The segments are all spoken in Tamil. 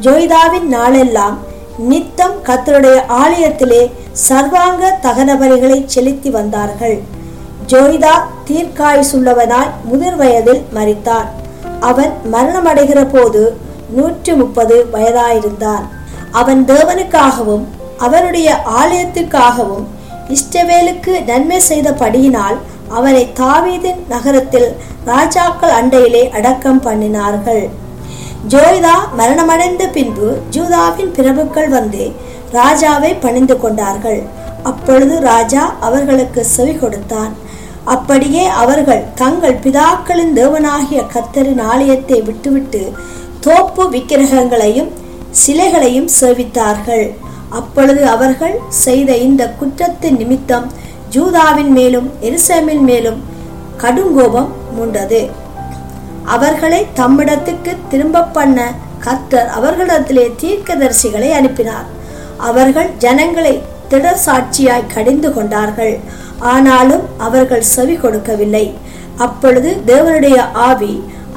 ஜோய்தாவின் நாளெல்லாம் நித்தம் கர்த்தருடைய ஆலயத்திலே சர்வாங்க தகன பலிகளை செலுத்தி வந்தார்கள். ஜோய்தா தீர்க்காயுசுள்ளவனாய் முதிர் வயதில் மரித்தான். அவன் மரணமடைகிற போது 130 வயதாயிருந்தான். அவன் தேவனுக்காகவும் அவருடைய ஆலயத்துக்காகவும் இஸ்ரவேலுக்கு நன்மை செய்தபடியினால் அவனை தாவீதின் நகரத்தில் ராஜாக்கள் அண்டையிலே அடக்கம் பண்ணினார்கள். ஜோய்தா மரணமடைந்த பின்பு யூதாவின் பிரபுக்கள் வந்து ராஜாவை பணிந்து கொண்டார்கள். அப்பொழுது ராஜா அவர்களுக்கு செவி கொடுத்தான். அப்படியே அவர்கள் தங்கள் பிதாக்களின் தேவனாகிய கர்த்தரின் ஆலயத்தை விட்டுவிட்டு தோப்பு விக்கிரகங்களையும் சிலைகளையும் சேவித்தார்கள். அப்பொழுது அவர்கள் செய்த இந்த குற்றத்தின் நிமித்தம் யூதாவின் மேலும் எருசலேமின் மேலும் கடுங்கோபம் மூண்டது. அவர்களை தம்மிடத்துக்கு திரும்ப பண்ண கர்த்தர் அவர்களிடத்திலே தீர்க்கதரிசிகளை அனுப்பினார். அவர்கள் ஜனங்களை திடர் சாட்சியாய் கடிந்து கொண்டார்கள். ஆனாலும் அவர்கள் செவி கொடுக்கவில்லை. அப்பொழுது தேவனுடைய ஆவி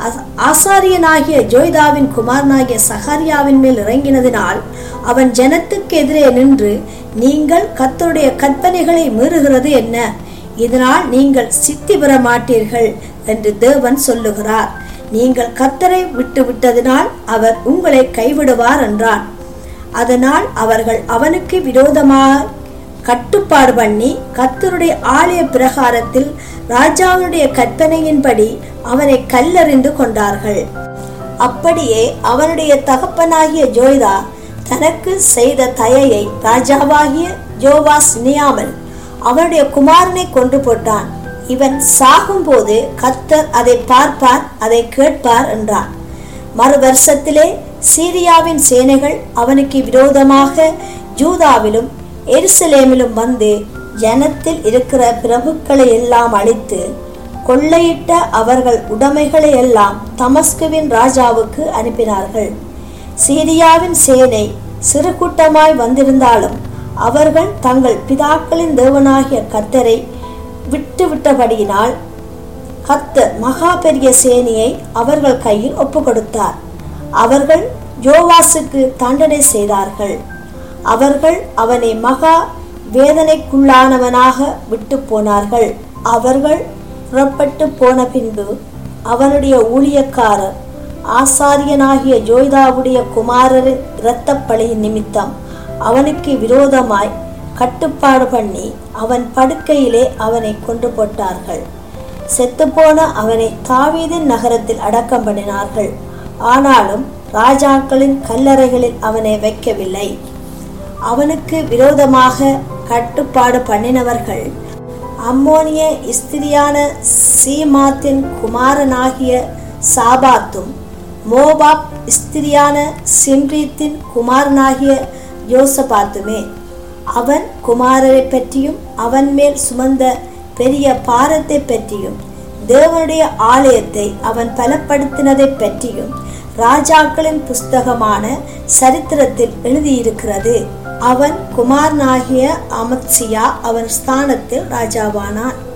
ஆசாரியனாகிய ஜோய்தாவின் குமாரனாகிய சகரியாவின் மேல் இறங்கினதினால் அவன் ஜனத்துக்கு எதிரே நின்று, நீங்கள் கர்த்தருடைய கற்பனைகளை மீறுகிறது என்ன? இதனால் நீங்கள் சித்தி பெற மாட்டீர்கள் என்று தேவன் சொல்லுகிறார். நீங்கள் கர்த்தரை விட்டு விட்டதினால் அவர் உங்களை கைவிடுவார் என்றான். அதனால் அவர்கள் அவனுக்கு விரோதமாக கட்டுப்பாடு பண்ணி கர்த்தருடைய ஆலய பிரகாரத்தில் ராஜாவுடைய கற்பனையின்படி அவனை கல்லெறிந்து கொண்டார்கள். அப்படியே அவனுடைய தகப்பனாகிய ஜோய்தா தனக்கு செய்த தயையை ராஜாவாகிய யோவாஸ் நியாமல் அவனுடைய குமாரனை கொன்று போட்டான். இவன் சாகும் போது கர்த்தர் அதை பார்ப்பார், அதை கேட்பார் என்றான். மறு வருஷத்திலே சீரியாவின் சேனைகள் அவனுக்கு விரோதமாக யூதாவிலும் எருசலேமிலும் வந்து ஜனத்தில் இருக்கிற பிரபுக்களை எல்லாம் அழித்து கொள்ளையிட்ட அவர்கள் உடைமைகளை எல்லாம் தமஸ்குவின் ராஜாவுக்கு அனுப்பினார்கள். சீரியாவின் சேனை சிறு கூட்டமாய் வந்திருந்தாலும் அவர்கள் தங்கள் பிதாக்களின் தேவனாகிய கர்த்தரை விட்டுவிட்டபடியினால் கர்த்தர் மகா பெரிய சேனையை அவர்கள் கையில் ஒப்பு கொடுத்தார். அவர்கள் யோவாசுக்கு தண்டனை செய்தார்கள். அவர்கள் அவனை மகா வேதனைக்குள்ளானவனாக விட்டு போனார்கள். அவர்கள் புறப்பட்டு போன பின்பு அவனுடைய ஊழியக்காரர் ஆசாரியனாகிய ஜோய்தாவுடைய குமாரரின் இரத்தப்பழியின் நிமித்தம் அவனுக்கு விரோதமாய் கட்டுப்பாடு பண்ணி அவன் படுக்கையிலே அவனை கொண்டு போட்டார்கள். செத்துப்போன அவனை தாவீதின் நகரத்தில் அடக்கம் பண்ணினார்கள். ஆனாலும் ராஜாக்களின் கல்லறைகளில் அவனை வைக்கவில்லை. அவனுக்கு விரோதமாக கட்டுப்பாடு பண்ணினவர்கள் அம்மோனிய ஸ்திரியான சீமாத்தின் குமாரனாகிய சாபாத்தும் மோபாப் ஸ்திரியான சிம்ரீத்தின் குமாரனாகிய யோசபாத்துமே. அவன் குமாரரை பற்றியும் அவன் மேல் சுமந்த பெரிய பாரத்தை பற்றியும் தேவனுடைய ஆலயத்தை அவன் பலப்படுத்தினதை பற்றியும் ராஜாக்களின் புஸ்தகமான சரித்திரத்தில் எழுதியிருக்கிறது. அவன் குமாரனாகிய அமத்சியா அவன் ஸ்தானத்தில் ராஜாவானான்.